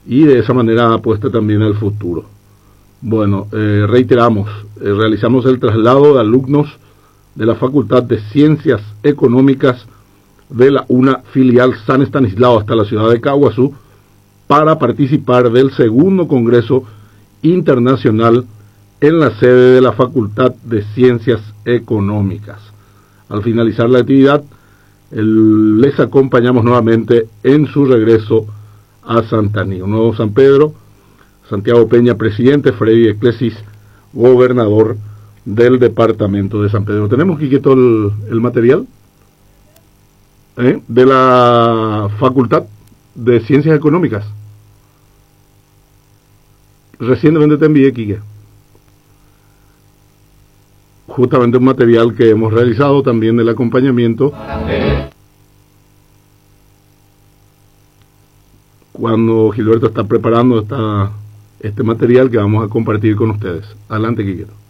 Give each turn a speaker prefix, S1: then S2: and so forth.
S1: y de esa manera apuesta también al futuro. Bueno, reiteramos, realizamos el traslado de alumnos de la Facultad de Ciencias Económicas de la UNA filial San Estanislao hasta la ciudad de Caguazú para participar del segundo Congreso Internacional en la sede de la Facultad de Ciencias Económicas. Al finalizar la actividad, les acompañamos nuevamente en su regreso a Santaní. Un nuevo San Pedro, Santiago Peña, presidente, Freddy Eclesis, gobernador del departamento de San Pedro. ¿Tenemos, Quiqueto, el material de la Facultad de Ciencias Económicas? Recientemente te envié, Quique, justamente un material que hemos realizado también del acompañamiento cuando Gilberto está preparando este material que vamos a compartir con ustedes. Adelante, Quiqueto.